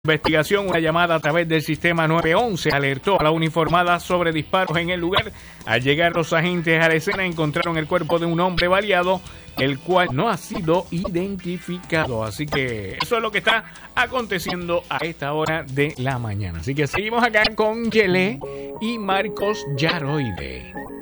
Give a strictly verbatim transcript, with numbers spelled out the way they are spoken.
Investigación, una llamada a través del sistema nueve once alertó a la uniformada sobre disparos en el lugar. Al llegar los agentes a la escena encontraron el cuerpo de un hombre baleado, el cual no ha sido identificado. Así que eso es lo que está aconteciendo a esta hora de la mañana. Así que seguimos acá con Yelé y Marcos Yaroide.